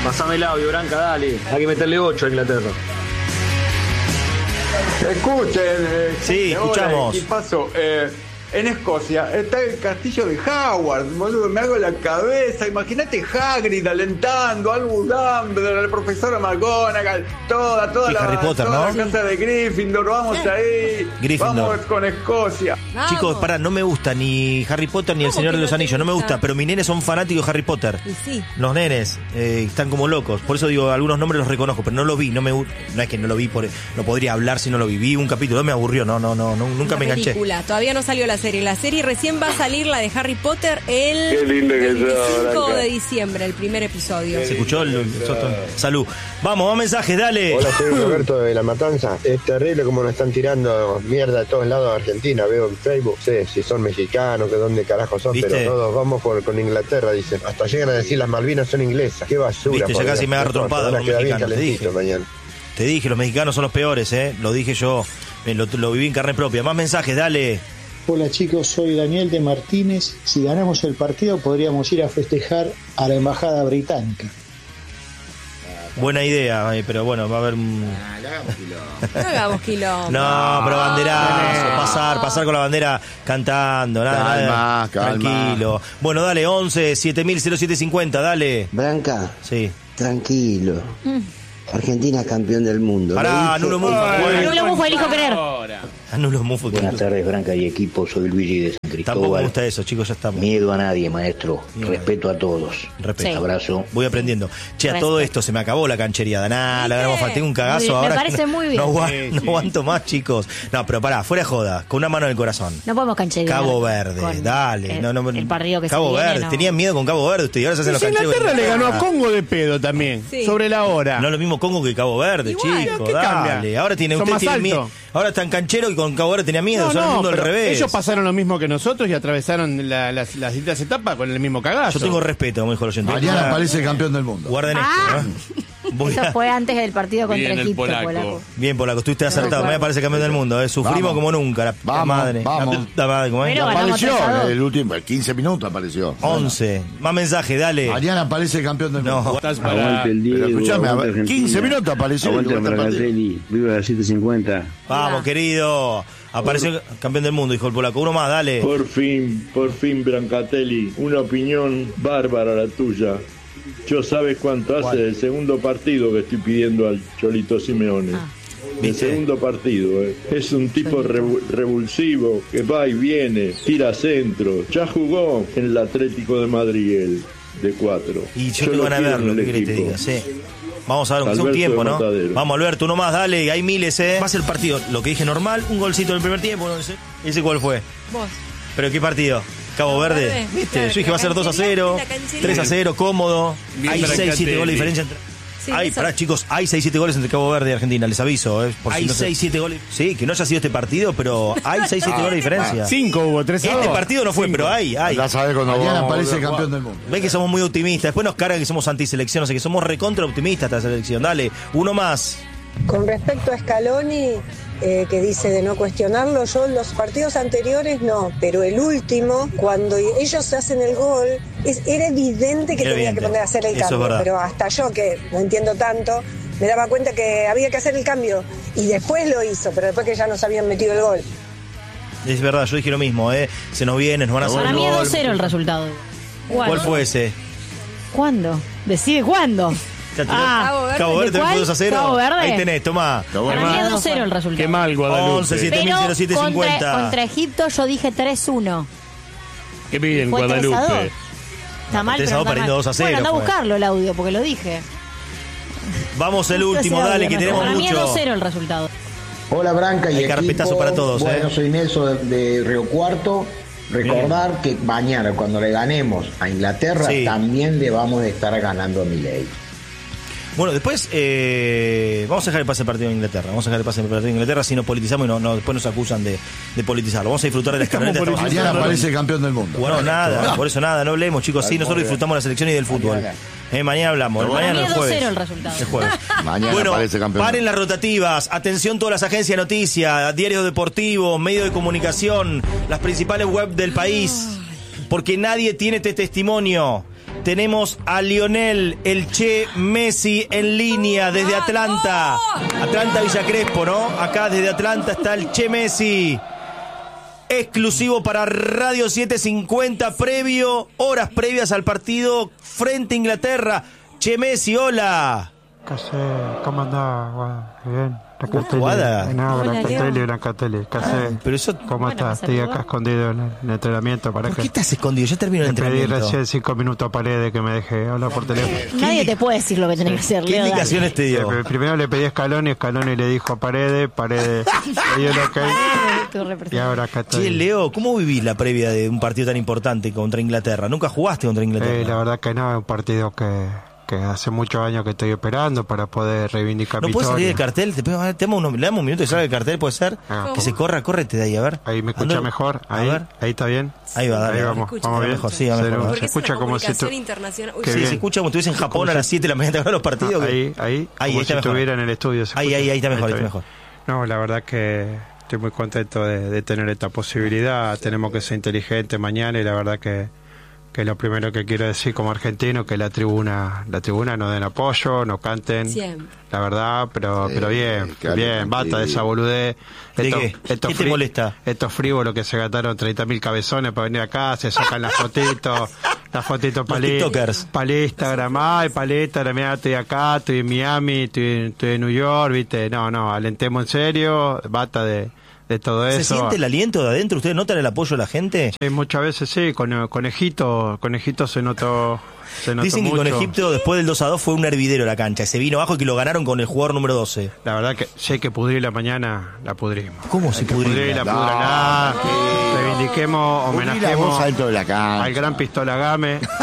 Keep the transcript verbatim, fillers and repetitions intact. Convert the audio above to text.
Pasame el audio, Branca, dale. Hay que meterle ocho a Inglaterra. Escuchen, eh, sí, escuchamos. ¿Qué pasó? Eh, en Escocia está el castillo de Howard, boludo, me hago la cabeza. Imagínate Hagrid alentando, Albus Dumbledore, la profesora McGonagall, toda, toda, la, Harry Potter, toda ¿no? la casa de Gryffindor, vamos ahí, Gryffindor. vamos con Escocia. Vamos. Chicos, pará, no me gusta ni Harry Potter ni El Señor de los Anillos, no me gusta, pero mis nenes son fanáticos de Harry Potter. Y sí. Los nenes eh, están como locos, por eso digo, algunos nombres los reconozco, pero no lo vi, no me gu- no es que no lo vi, por, no podría hablar si no lo vi, vi un capítulo, me aburrió, no, no, no, no nunca Una me enganché. película. Todavía no salió la serie. La serie recién va a salir, la de Harry Potter, el Qué lindo que sos, veinticinco Branca. de diciembre, el primer episodio. ¿Se escuchó? El, el- Salud. Vamos, más mensajes, dale. Hola, soy Roberto de La Matanza. Es terrible como nos están tirando mierda de todos lados de Argentina. Veo en Facebook, sé si son mexicanos, que dónde carajo son, ¿Viste? pero todos vamos por, con Inglaterra, dicen. Hasta llegan a decir las Malvinas son inglesas. Qué basura. Viste, ya por casi Dios. me agarro No, trompada van a con quedar bien mexicanos, te calentitos dije. mañana. Te dije, los mexicanos son los peores, ¿eh? Lo dije yo, eh, lo, lo viví en carne propia. Más mensajes, dale. Hola chicos, soy Daniel de Martínez. Si ganamos el partido podríamos ir a festejar a la embajada británica. Buena idea, eh, pero bueno, va a haber un... No hagamos quilombo. No, pero banderazo, pasar, pasar con la bandera cantando, nada, Calma, nada, calma. tranquilo. Bueno, dale, once, siete mil, cero siete cincuenta, dale. Branca, Sí. tranquilo. Argentina es campeón del mundo. Pará, Nulo Mufo. Nulo Mufo elijo querer. Nulo Mufo. Buenas tardes, Branca y equipo. Soy Luigi de San Tampoco me Cristóbal. gusta eso, chicos, ya estamos. Miedo a nadie, maestro. Bien. Respeto a todos. Respeto. Sí. Abrazo. Voy aprendiendo. Che, a Respeto. todo esto se me acabó la canchereada. Nah, la ¿Viste? grabamos, falté un cagazo Muy bien, me ahora. parece no, muy bien. No, agua- Sí, no sí. aguanto más, chicos. No, pero pará, fuera de joda, con una mano en el corazón. No podemos cancherear. Cabo Verde, con dale. El, no, no, el partido que Cabo se viene, Verde, no. tenían miedo con Cabo Verde ustedes, ahora se hacen los Si cancheros. Inglaterra le ganó a Ah. Congo de pedo también, Sí. sobre la hora. No es lo mismo Congo que Cabo Verde, Igual. chicos. ¿Qué Dale. cambia? Ahora tiene, Son ustedes más tienen altos. miedo. Ahora están cancheros y con Cabo Verde tenía miedo. No, son el no, mundo al pero revés. ellos pasaron lo mismo que nosotros y atravesaron la- las, las distintas etapas con el mismo cagazo. Yo tengo respeto, como dijo el oyente. Mañana Ah, aparece campeón del mundo. Guarden Ah. esto, ¿eh? Voy Eso a- fue antes del partido contra Bien, el Egipto, polaco. polaco. Bien, Polaco, estuviste acertado. Me parece campeón del mundo. ¿eh? Sufrimos Vamos. como nunca. La puta Vamos, madre. vamos. La puta madre, ¿cómo es? Pero ganamos Apareció tres a dos. el último, el quince minutos apareció. once. Más mensajes, dale. Mañana aparece campeón del mundo. No. Estás para- Aguante el Diego, Pero escuchame, a aguante ver, Argentina. quince minutos apareció. Aguante y vuelta al partido. Brancatelli, viva la siete cincuenta. Vamos, querido. Apareció campeón del mundo, dijo el Polaco. Uno más, dale. Por fin, por fin, Brancatelli, una opinión bárbara la tuya. Yo sabes cuánto hace ¿Cuál? el segundo partido que estoy pidiendo al Cholito Simeone. Ah. El ¿Viste? segundo partido, eh. Es un tipo revu- revulsivo que va y viene, tira centro. Ya jugó en el Atlético de Madrid él, de cuatro. Y yo lo tengo ganas de quiero en verlo, el ¿qué querés que te equipo. diga? Sí. Vamos a ver, aunque sea un Alberto tiempo, de ¿no? Matadero. Vamos, Alberto, uno más, dale. Hay miles, ¿eh? Va a ser el partido, lo que dije normal, un golcito en el primer tiempo, no sé. ¿Ese cuál fue? Vos. ¿Pero qué partido? Cabo Cabo Verde. Verde. ¿Viste? Claro, Yo dije la va a ser dos a cero, canchería, la canchería. tres a cero, cómodo. Bien, Hay seis, siete Brancatelli. goles de diferencia entre... Sí, Ay, eso- pará, chicos, hay seis siete goles entre Cabo Verde y Argentina, les aviso. ¿eh? Por si Hay no se- seis siete goles. Sí, que no haya sido este partido, pero hay seis siete goles de diferencia. Cinco hubo, tres a Este dos. partido no fue, Cinco. pero hay, hay. Ya sabés cuando Mañana vamos a aparece volver a campeón jugar. del mundo. Ven que somos muy optimistas. Después nos cargan que somos antiselección, o sea que somos recontra optimistas esta selección. Dale, uno más. Con respecto a Scaloni, eh, que dice de no cuestionarlo, yo los partidos anteriores no, pero el último, cuando ellos hacen el gol, es, era evidente que Era tenía evidente. que poner a hacer el Eso es cambio, verdad. pero hasta yo, que no entiendo tanto, me daba cuenta que había que hacer el cambio, y después lo hizo, pero después que ya nos habían metido el gol. Es verdad, yo dije lo mismo, ¿eh? Se nos viene, nos van a hacer Para el mí es gol. dos cero el resultado. ¿Cuál fue ese? ¿Cuándo? Decide cuándo. Ya tiró. Ah, Cabo Verde ¿de también cuál? fue dos a cero. Cabo Verde. Ahí tenés, tomá. Para mí es dos cero el resultado. Qué mal, Guadalupe. once, siete mil, Pero cero siete contra, cincuenta. contra Egipto yo dije tres uno. Qué bien, Fue tres a dos. Guadalupe. Está mal, tres a pero dos no está perdiendo mal. dos a cero Bueno, anda a fue. buscarlo el audio, porque lo dije. Vamos el último, Ese dale, audio que no tenemos está. Para mí es mucho. dos cero el resultado. Hola Branca y Hay carpetazo equipo. para todos, Bueno, ¿eh? soy Nelson de, de Río Cuarto. Recordar que mañana cuando le ganemos a Inglaterra Sí. también le vamos a estar ganando a Milei. Bueno, después eh, vamos a dejar que pase el partido de Inglaterra. Vamos a dejar que pase el partido de Inglaterra si no politizamos y no, no después nos acusan de, de politizarlo. Vamos a disfrutar de la escaloneta. Estamos Mañana disfrutando. aparece campeón del mundo. Bueno, nada, por eso nada, no hablemos, chicos. Sí, nosotros disfrutamos de la selección y del fútbol. Eh, mañana hablamos, Pero mañana Para mí el es dos jueves. cero el resultado. El jueves. Mañana Bueno, aparece campeón. paren las rotativas. Atención todas las agencias de noticias, diarios deportivos, medios de comunicación, las principales web del país. Porque nadie tiene este testimonio. tenemos a Lionel, el Che Messi en línea desde Atlanta. Atlanta Villa Crespo, ¿no? Acá desde Atlanta está el Che Messi. Exclusivo para Radio setecientos cincuenta, previo, horas previas al partido frente a Inglaterra. Che Messi, hola. ¿Qué sé? ¿Cómo andás? Bueno, bien. Jugada. No, Brancatelli, Brancatelli. ¿Qué sé? Pero eso... ¿Cómo estás? Estoy acá escondido en el, en el entrenamiento. ¿Para ¿Por qué qué estás escondido? Ya terminó el Le pedí entrenamiento. recién cinco minutos a Paredes que me deje hablar por teléfono. Nadie te puede decir lo que tenés que hacer, ¿Qué Leo, dale. indicaciones te dio? Eh, Primero le pedí a Scaloni, Scaloni le dijo a Paredes, Paredes le dio el ok. Y ahora acá estoy. Che, Leo, ¿cómo vivís la previa de un partido tan importante contra Inglaterra? ¿Nunca jugaste contra Inglaterra? Eh, la verdad que no, es un partido que, que hace muchos años que estoy esperando para poder reivindicar ¿No mi puedes salir del historia. cartel? ¿Te, pego- te damos un, le damos un minuto y salga del cartel? ¿Puede ser? Ah, que se corra, córrete de ahí, a ver. Ahí me escucha Ando- mejor. A Ahí, ver. ahí está bien. Ahí va, dale. Ahí dale. vamos, Escucha. vamos Va bien. mejor, sí, va Se, mejor. se Porque es escucha una como si tu, comunicación internacional. Uy, Qué Sí, bien. se escucha como si estuviesen en Japón a las siete de la mañana te agarran los partidos. que- ahí, ahí, Ahí, como ahí si está mejor. estuviera en el estudio. se Ahí, escucha. ahí, ahí está mejor, ahí está bien. mejor. No, la verdad que estoy muy contento de, de tener esta posibilidad. Tenemos que ser inteligentes mañana y la verdad que, que lo primero que quiero decir como argentino que la tribuna, la tribuna nos den apoyo, nos canten. Siempre. La verdad, pero, Sí, pero bien, que hable bien, basta de tranquilo. esa boludez. ¿De Estos- qué? estos ¿Qué te frí- molesta? Estos frívolos que se gastaron treinta mil cabezones para venir acá, se sacan las fotitos, las fotitos para tiktokers. para Instagram, ay, para Instagram, mirá, estoy acá, estoy en Miami, estoy, estoy en New York, viste, no, no, alentemos en serio, basta de, de todo ¿Se eso. siente el aliento de adentro? ¿Ustedes notan el apoyo de la gente? Sí, muchas veces sí, con Conejito, Conejito se notó, se notó Dicen que mucho. con Egipto después del dos a dos fue un hervidero la cancha. Se vino abajo y que lo ganaron con el jugador número doce. La verdad que si hay que pudrirla mañana, la pudrimos. ¿Cómo se Hay que pudrirla? pudrirla, No, pudrirla. Reivindiquemos, Pudrí la homenajemos voz adentro de la cancha. al gran Pistola Game.